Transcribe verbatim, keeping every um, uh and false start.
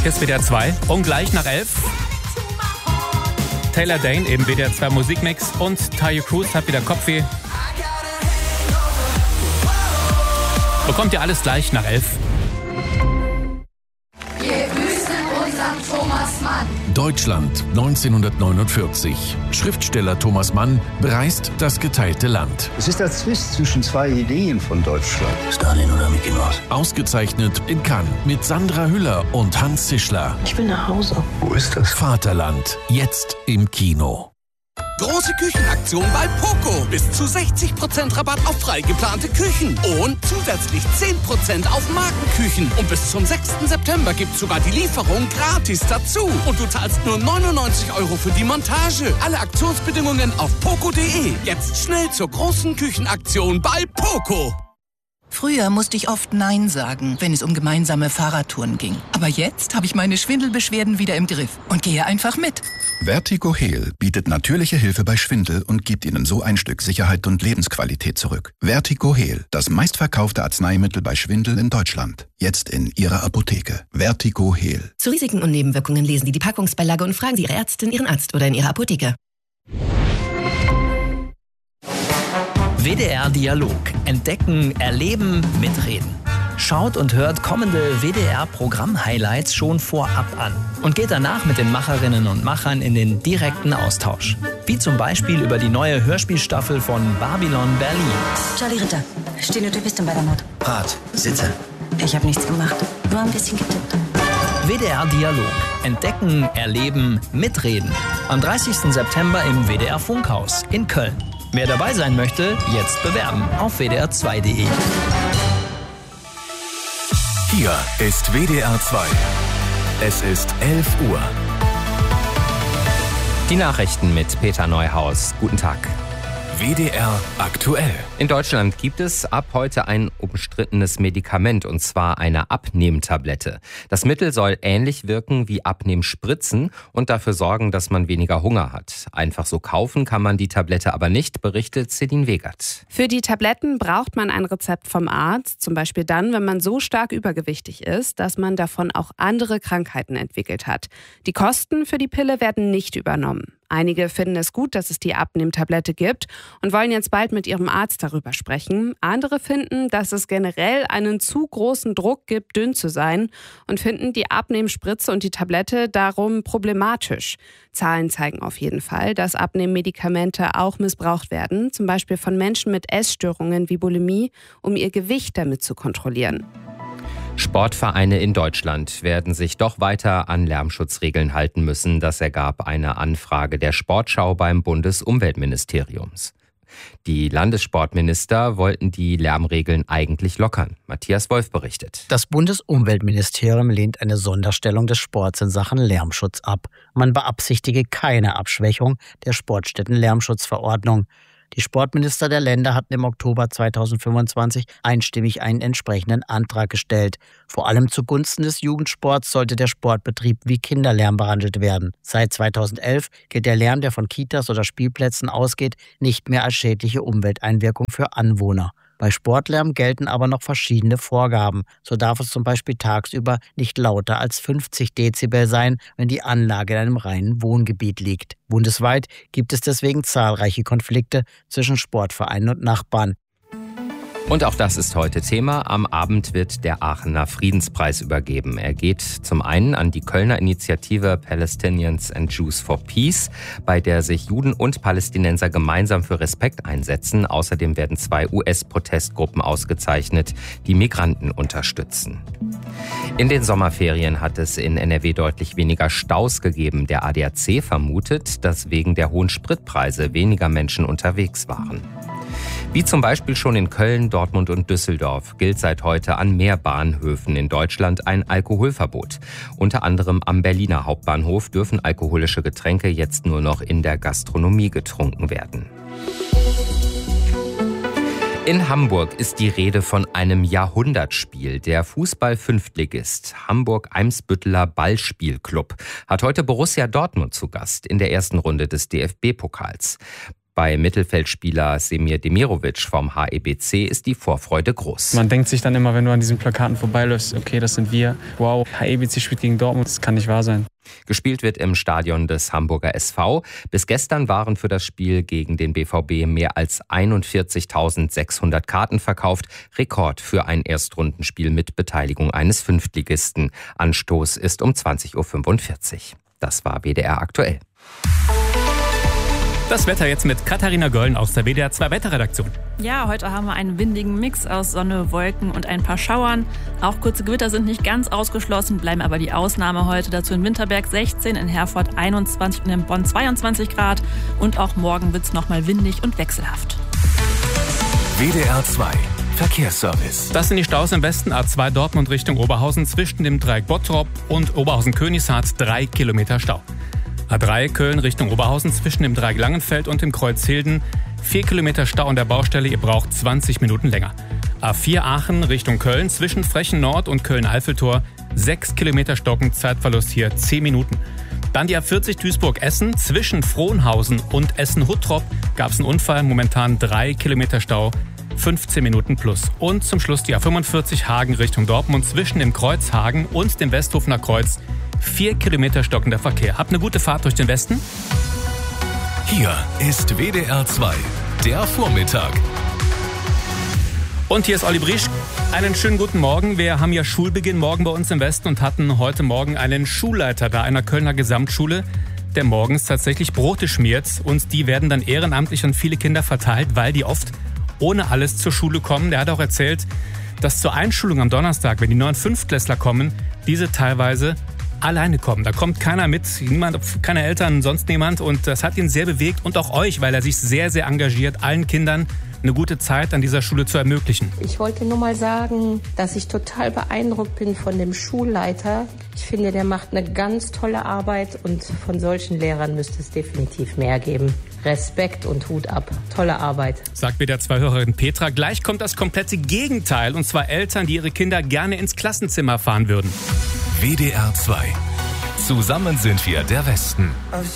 Hier ist W D R zwei und gleich nach elf. Taylor Dane im W D R zwei Musikmix und Tayo Cruz hat wieder Kopfweh. Bekommt ihr alles gleich nach elf. Wir grüßen unseren Thomas Mann. Deutschland neunzehnhundertneunundvierzig. Schriftsteller Thomas Mann bereist das geteilte Land. Es ist der Zwist zwischen zwei Ideen von Deutschland. Stalin oder Mickey Mouse? Ausgezeichnet in Cannes mit Sandra Hüller und Hans Zischler. Ich will nach Hause. Wo ist das? Vaterland, jetzt im Kino. Große Küchenaktion bei Poco. Bis zu sechzig Prozent Rabatt auf frei geplante Küchen. Und zusätzlich zehn Prozent auf Markenküchen. Und bis zum sechsten September gibt's sogar die Lieferung gratis dazu. Und du zahlst nur neunundneunzig Euro für die Montage. Alle Aktionsbedingungen auf poco punkt de. Jetzt schnell zur großen Küchenaktion bei Poco. Früher musste ich oft Nein sagen, wenn es um gemeinsame Fahrradtouren ging. Aber jetzt habe ich meine Schwindelbeschwerden wieder im Griff und gehe einfach mit. Vertigo Heal bietet natürliche Hilfe bei Schwindel und gibt Ihnen so ein Stück Sicherheit und Lebensqualität zurück. Vertigo Heal, das meistverkaufte Arzneimittel bei Schwindel in Deutschland. Jetzt in Ihrer Apotheke. Vertigo Heal. Zu Risiken und Nebenwirkungen lesen Sie die Packungsbeilage und fragen Sie Ihre Ärztin, Ihren Arzt oder in Ihrer Apotheke. W D R Dialog. Entdecken, erleben, mitreden. Schaut und hört kommende W D R-Programm-Highlights schon vorab an und geht danach mit den Macherinnen und Machern in den direkten Austausch. Wie zum Beispiel über die neue Hörspielstaffel von Babylon Berlin. Charlie Ritter, Stenotypistin bei der Mord. Rat, sitze. Ich habe nichts gemacht, nur ein bisschen getippt. W D R Dialog. Entdecken, erleben, mitreden. Am dreißigsten September im W D R Funkhaus in Köln. Wer dabei sein möchte, jetzt bewerben auf w d r zwei punkt de. Hier ist W D R zwei. Es ist elf Uhr. Die Nachrichten mit Peter Neuhaus. Guten Tag. W D R aktuell. In Deutschland gibt es ab heute ein umstrittenes Medikament, und zwar eine Abnehmtablette. Das Mittel soll ähnlich wirken wie Abnehmspritzen und dafür sorgen, dass man weniger Hunger hat. Einfach so kaufen kann man die Tablette aber nicht, berichtet Céline Wegert. Für die Tabletten braucht man ein Rezept vom Arzt, zum Beispiel dann, wenn man so stark übergewichtig ist, dass man davon auch andere Krankheiten entwickelt hat. Die Kosten für die Pille werden nicht übernommen. Einige finden es gut, dass es die Abnehmtablette gibt und wollen jetzt bald mit ihrem Arzt darüber sprechen. Andere finden, dass es generell einen zu großen Druck gibt, dünn zu sein, und finden die Abnehmspritze und die Tablette darum problematisch. Zahlen zeigen auf jeden Fall, dass Abnehmmedikamente auch missbraucht werden, zum Beispiel von Menschen mit Essstörungen wie Bulimie, um ihr Gewicht damit zu kontrollieren. Sportvereine in Deutschland werden sich doch weiter an Lärmschutzregeln halten müssen. Das ergab eine Anfrage der Sportschau beim Bundesumweltministerium. Die Landessportminister wollten die Lärmregeln eigentlich lockern. Matthias Wolf berichtet. Das Bundesumweltministerium lehnt eine Sonderstellung des Sports in Sachen Lärmschutz ab. Man beabsichtige keine Abschwächung der Sportstätten-Lärmschutzverordnung. Die Sportminister der Länder hatten im Oktober zweitausendfünfundzwanzig einstimmig einen entsprechenden Antrag gestellt. Vor allem zugunsten des Jugendsports sollte der Sportbetrieb wie Kinderlärm behandelt werden. Seit zweitausendelf gilt der Lärm, der von Kitas oder Spielplätzen ausgeht, nicht mehr als schädliche Umwelteinwirkung für Anwohner. Bei Sportlärm gelten aber noch verschiedene Vorgaben. So darf es zum Beispiel tagsüber nicht lauter als fünfzig Dezibel sein, wenn die Anlage in einem reinen Wohngebiet liegt. Bundesweit gibt es deswegen zahlreiche Konflikte zwischen Sportvereinen und Nachbarn. Und auch das ist heute Thema. Am Abend wird der Aachener Friedenspreis übergeben. Er geht zum einen an die Kölner Initiative Palestinians and Jews for Peace, bei der sich Juden und Palästinenser gemeinsam für Respekt einsetzen. Außerdem werden zwei U S-Protestgruppen ausgezeichnet, die Migranten unterstützen. In den Sommerferien hat es in N R W deutlich weniger Staus gegeben. Der A D A C vermutet, dass wegen der hohen Spritpreise weniger Menschen unterwegs waren. Wie zum Beispiel schon in Köln, Dortmund und Düsseldorf gilt seit heute an mehr Bahnhöfen in Deutschland ein Alkoholverbot. Unter anderem am Berliner Hauptbahnhof dürfen alkoholische Getränke jetzt nur noch in der Gastronomie getrunken werden. In Hamburg ist die Rede von einem Jahrhundertspiel. Der Fußball-Fünftligist Hamburg-Eimsbütteler Ballspielclub hat heute Borussia Dortmund zu Gast in der ersten Runde des D F B-Pokals. Bei Mittelfeldspieler Semir Demirovic vom H E B C ist die Vorfreude groß. Man denkt sich dann immer, wenn du an diesen Plakaten vorbeiläufst, okay, das sind wir. Wow, H E B C spielt gegen Dortmund, das kann nicht wahr sein. Gespielt wird im Stadion des Hamburger S V. Bis gestern waren für das Spiel gegen den B V B mehr als einundvierzigtausendsechshundert Karten verkauft. Rekord für ein Erstrundenspiel mit Beteiligung eines Fünftligisten. Anstoß ist um zwanzig Uhr fünfundvierzig. Das war W D R aktuell. Das Wetter jetzt mit Katharina Gölln aus der W D R zwei Wetterredaktion. Ja, heute haben wir einen windigen Mix aus Sonne, Wolken und ein paar Schauern. Auch kurze Gewitter sind nicht ganz ausgeschlossen, bleiben aber die Ausnahme heute. Dazu in Winterberg sechzehn, in Herford einundzwanzig und in Bonn zweiundzwanzig Grad. Und auch morgen wird es nochmal windig und wechselhaft. W D R zwei Verkehrsservice. Das sind die Staus im Westen. A zwei Dortmund Richtung Oberhausen zwischen dem Dreieck Bottrop und Oberhausen-Königshardt drei Kilometer Stau. A drei Köln Richtung Oberhausen zwischen dem Dreieck Langenfeld und dem Kreuz Hilden. vier Kilometer Stau an der Baustelle, ihr braucht zwanzig Minuten länger. A vier Aachen Richtung Köln zwischen Frechen Nord und Köln-Eiffeltor. sechs Kilometer Stocken, Zeitverlust hier zehn Minuten. Dann die A vierzig Duisburg-Essen zwischen Frohnhausen und Essen-Huttrop gab es einen Unfall, momentan drei Kilometer Stau, fünfzehn Minuten plus. Und zum Schluss die A fünfundvierzig Hagen Richtung Dortmund zwischen dem Kreuz Hagen und dem Westhofener Kreuz. Vier Kilometer stockender Verkehr. Habt eine gute Fahrt durch den Westen. Hier ist W D R zwei, der Vormittag. Und hier ist Olli Briesch. Einen schönen guten Morgen. Wir haben ja Schulbeginn morgen bei uns im Westen und hatten heute Morgen einen Schulleiter da einer Kölner Gesamtschule, der morgens tatsächlich Brote schmiert. Und die werden dann ehrenamtlich an viele Kinder verteilt, weil die oft ohne alles zur Schule kommen. Der hat auch erzählt, dass zur Einschulung am Donnerstag, wenn die neuen Fünftklässler kommen, diese teilweise alleine kommen. Da kommt keiner mit, niemand, keine Eltern, sonst niemand. Und das hat ihn sehr bewegt und auch euch, weil er sich sehr, sehr engagiert, allen Kindern eine gute Zeit an dieser Schule zu ermöglichen. Ich wollte nur mal sagen, dass ich total beeindruckt bin von dem Schulleiter. Ich finde, der macht eine ganz tolle Arbeit und von solchen Lehrern müsste es definitiv mehr geben. Respekt und Hut ab. Tolle Arbeit. Sagt W D R zwei Hörerin Petra. Gleich kommt das komplette Gegenteil, und zwar Eltern, die ihre Kinder gerne ins Klassenzimmer fahren würden. W D R zwei. Zusammen sind wir der Westen.